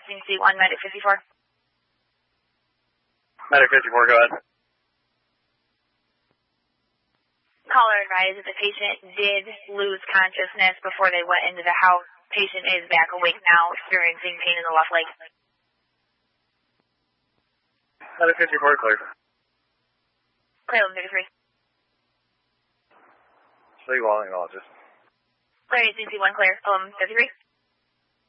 Scene C1, Medic 54. Medic 54, go ahead. Caller advised that the patient did lose consciousness before they went into the house. Patient is back awake now, experiencing pain in the left leg. Medic 54, clear. Clear, 53. Sleep walling, just. Clear, Scene C1, clear, 53.